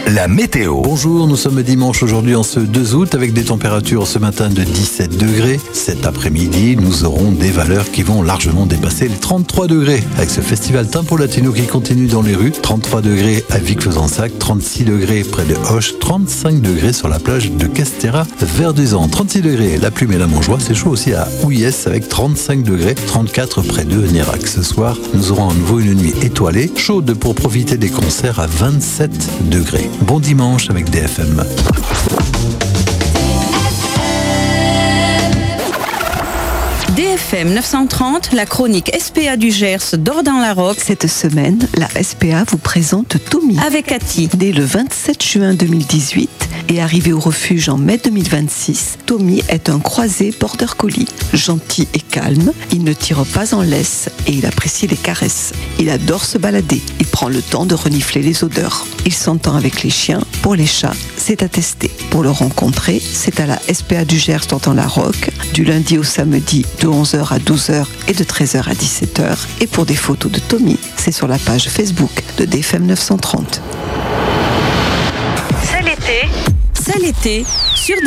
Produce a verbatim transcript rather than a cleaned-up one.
la météo. Bonjour, nous sommes dimanche aujourd'hui en ce deux août avec des températures ce matin de dix-sept degrés. Cet après-midi, nous aurons des valeurs qui vont largement dépasser les trente-trois degrés avec ce festival Tempo Latino qui continue dans les rues. trente-trois degrés à Vic-Fezensac, trente-six degrés près de Auch, trente-cinq degrés sur la plage de Castéra-Verduzan. trente-six degrés, la Plume et la Montjoie. C'est chaud aussi à Houillès avec trente-cinq degrés, trente-quatre près de Nérac. Ce soir, nous aurons à nouveau une nuit étoilée, chaude pour profiter des concerts à vingt-sept degrés. Bon dimanche avec D F M. D F M neuf cent trente, la chronique S P A du Gers dort dans la Roque. Cette semaine, la S P A vous présente Tommy. Avec Cathy. Dès le vingt-sept juin deux mille dix-huit et arrivé au refuge en mai deux mille vingt-six, Tommy est un croisé border collie. Gentil et calme, il ne tire pas en laisse et il apprécie les caresses. Il adore se balader, il prend le temps de renifler les odeurs. Il s'entend avec les chiens. Pour les chats, c'est à tester. Pour le rencontrer, c'est à la S P A du Gers dans la Roque, du lundi au samedi de onze heures à douze heures et de treize heures à dix-sept heures. Et pour des photos de Tommy, c'est sur la page Facebook de D F M neuf cent trente. C'est l'été. C'est l'été.